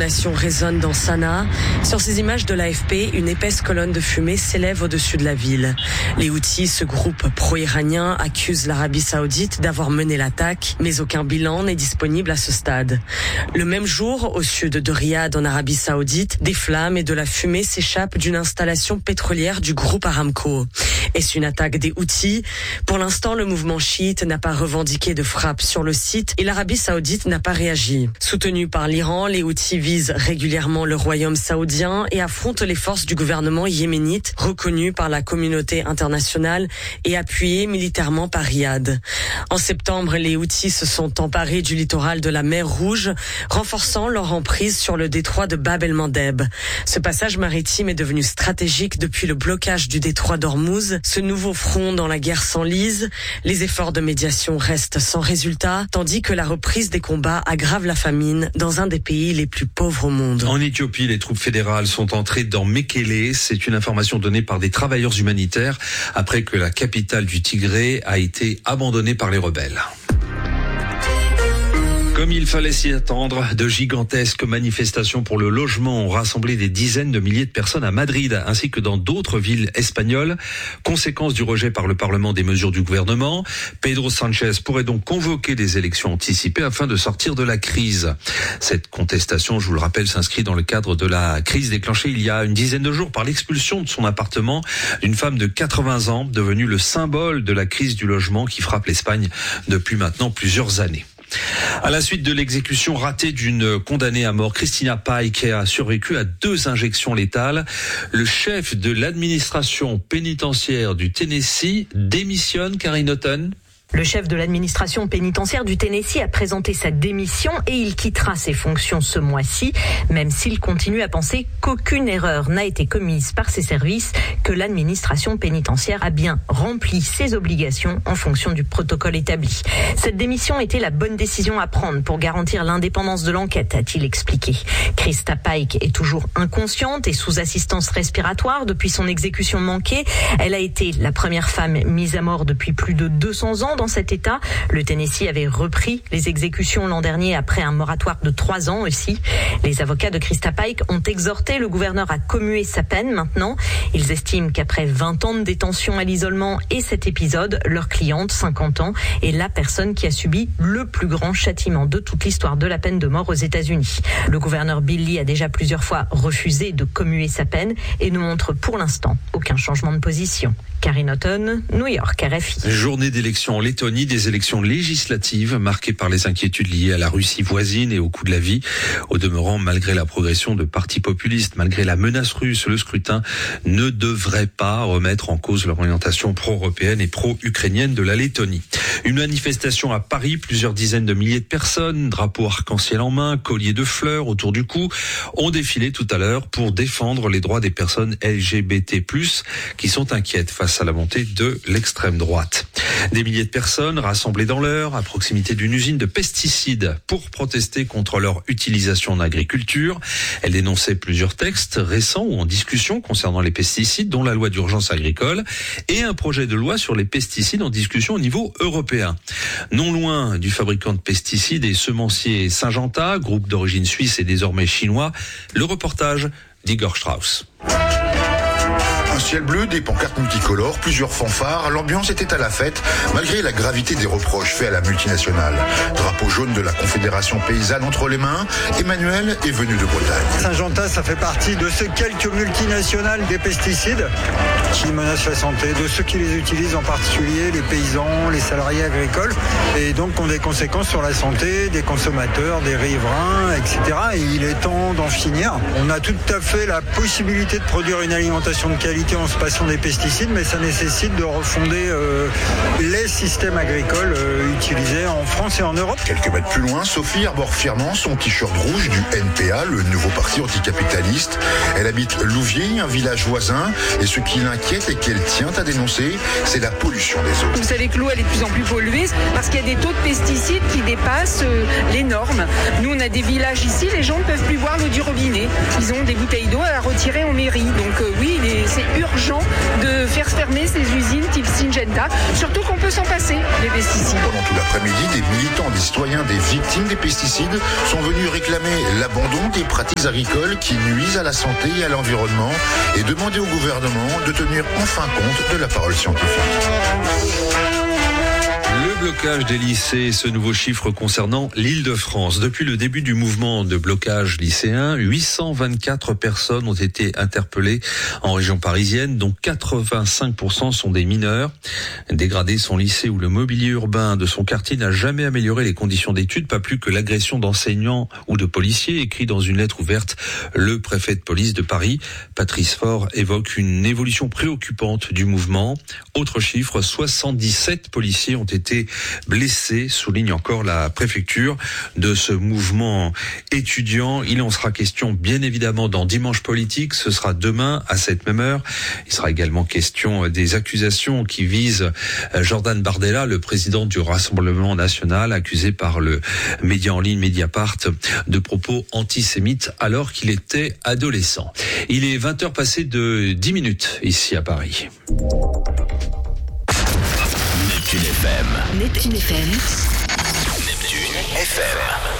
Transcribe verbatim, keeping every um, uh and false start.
détonation résonne dans Sanaa. Sur ces images de l'A F P, une épaisse colonne de fumée s'élève au-dessus de la ville. Les Houthis, ce groupe pro-iranien, accusent l'Arabie Saoudite d'avoir mené l'attaque, mais aucun bilan n'est disponible à ce stade. Le même jour, au sud de Riyad, en Arabie Saoudite, des flammes et de la fumée s'échappent d'une installation pétrolière du groupe Aramco. Est-ce une attaque des Houthis ? Pour l'instant, le mouvement chiite n'a pas revendiqué de frappe sur le site et l'Arabie Saoudite n'a pas réagi. Soutenus par l'Iran, les Houthis visent régulièrement le royaume saoudien et affrontent les forces du gouvernement yéménite, reconnues par la communauté internationale et appuyées militairement par Riyad. En septembre, les Houthis se sont emparés du littoral de la mer Rouge, renforçant leur emprise sur le détroit de Bab el-Mandeb. Ce passage maritime est devenu stratégique depuis le blocage du détroit d'Ormuz. Ce nouveau front dans la guerre s'enlise. Les efforts de médiation restent sans résultat, tandis que la reprise des combats aggrave la famine dans un des pays les plus pauvres au monde. En Éthiopie, les troupes fédérales sont entrées dans Mekele. C'est une information donnée par des travailleurs humanitaires après que la capitale du Tigré a été abandonnée par les rebelles. Comme il fallait s'y attendre, de gigantesques manifestations pour le logement ont rassemblé des dizaines de milliers de personnes à Madrid, ainsi que dans d'autres villes espagnoles. Conséquence du rejet par le Parlement des mesures du gouvernement, Pedro Sánchez pourrait donc convoquer des élections anticipées afin de sortir de la crise. Cette contestation, je vous le rappelle, s'inscrit dans le cadre de la crise déclenchée il y a une dizaine de jours par l'expulsion de son appartement d'une femme de quatre-vingts ans, devenue le symbole de la crise du logement qui frappe l'Espagne depuis maintenant plusieurs années. À la suite de l'exécution ratée d'une condamnée à mort, Christina Pike a survécu à deux injections létales. Le chef de l'administration pénitentiaire du Tennessee démissionne, Karine Houghton. Le chef de l'administration pénitentiaire du Tennessee a présenté sa démission et il quittera ses fonctions ce mois-ci, même s'il continue à penser qu'aucune erreur n'a été commise par ses services, que l'administration pénitentiaire a bien rempli ses obligations en fonction du protocole établi. Cette démission était la bonne décision à prendre pour garantir l'indépendance de l'enquête, a-t-il expliqué. Christa Pike est toujours inconsciente et sous assistance respiratoire depuis son exécution manquée. Elle a été la première femme mise à mort depuis plus de deux cents ans dans cet état. Le Tennessee avait repris les exécutions l'an dernier après un moratoire de trois ans aussi. Les avocats de Christa Pike ont exhorté le gouverneur à commuer sa peine maintenant. Ils estiment qu'après vingt ans de détention à l'isolement et cet épisode, leur cliente, cinquante ans, est la personne qui a subi le plus grand châtiment de toute l'histoire de la peine de mort aux États-Unis. Le gouverneur Bill Lee a déjà plusieurs fois refusé de commuer sa peine et ne montre pour l'instant aucun changement de position. Karine Houghton, New York, R F I. Journée d'élection en Lettonie, des élections législatives marquées par les inquiétudes liées à la Russie voisine et au coût de la vie. Au demeurant, malgré la progression de partis populistes, malgré la menace russe, le scrutin ne devrait pas remettre en cause l'orientation pro-européenne et pro-ukrainienne de la Lettonie. Une manifestation à Paris, plusieurs dizaines de milliers de personnes, drapeaux arc-en-ciel en main, colliers de fleurs autour du cou, ont défilé tout à l'heure pour défendre les droits des personnes L G B T plus, qui sont inquiètes face à la montée de l'extrême droite. Des milliers de personnes rassemblées dans l'Eure, à proximité d'une usine de pesticides, pour protester contre leur utilisation en agriculture. Elle dénonçait plusieurs textes récents ou en discussion concernant les pesticides, dont la loi d'urgence agricole et un projet de loi sur les pesticides en discussion au niveau européen. Non loin du fabricant de pesticides et semencier Syngenta, groupe d'origine suisse et désormais chinois, le reportage d'Igor Strauss. Un ciel bleu, des pancartes multicolores, plusieurs fanfares, l'ambiance était à la fête, malgré la gravité des reproches faits à la multinationale. Drapeau jaune de la Confédération paysanne entre les mains, Emmanuel est venu de Bretagne. Syngenta, ça fait partie de ces quelques multinationales des pesticides qui menacent la santé, de ceux qui les utilisent en particulier, les paysans, les salariés agricoles, et donc ont des conséquences sur la santé des consommateurs, des riverains, et cetera. Et il est temps d'en finir. On a tout à fait la possibilité de produire une alimentation de qualité en se passant des pesticides, mais ça nécessite de refonder euh, les systèmes agricoles euh, utilisés en France et en Europe. Quelques mètres plus loin, Sophie arbore fièrement son t-shirt rouge du N P A, le nouveau parti anticapitaliste. Elle habite Louviers, un village voisin, et ce qui l'inquiète et qu'elle tient à dénoncer, c'est la pollution des eaux. Vous savez que l'eau, elle est de plus en plus polluée parce qu'il y a des taux de pesticides qui dépassent euh, les normes. Nous, on a des villages ici, les gens ne peuvent plus boire l'eau du robinet. Ils ont des bouteilles d'eau à retirer en mairie. Donc euh, oui, les, c'est urgent de faire fermer ces usines type Syngenta, surtout qu'on peut s'en passer, les pesticides. Pendant tout l'après-midi, des militants, des citoyens, des victimes des pesticides sont venus réclamer l'abandon des pratiques agricoles qui nuisent à la santé et à l'environnement et demander au gouvernement de tenir enfin compte de la parole scientifique. Le blocage des lycées, ce nouveau chiffre concernant l'Île-de-France. Depuis le début du mouvement de blocage lycéen, huit cent vingt-quatre personnes ont été interpellées en région parisienne, dont quatre-vingt-cinq pour cent sont des mineurs. Dégrader son lycée ou le mobilier urbain de son quartier n'a jamais amélioré les conditions d'études, pas plus que l'agression d'enseignants ou de policiers, écrit dans une lettre ouverte le préfet de police de Paris. Patrice Faure évoque une évolution préoccupante du mouvement. Autre chiffre, soixante-dix-sept policiers ont été blessés, souligne encore la préfecture de ce mouvement étudiant. Il en sera question bien évidemment dans Dimanche Politique, ce sera demain à cette même heure. Il sera également question des accusations qui visent Jordan Bardella, le président du Rassemblement national, accusé par le média en ligne Mediapart de propos antisémites alors qu'il était adolescent. Il est vingt heures passées de dix minutes ici à Paris. Neptune F M. Neptune F M. Neptune F M.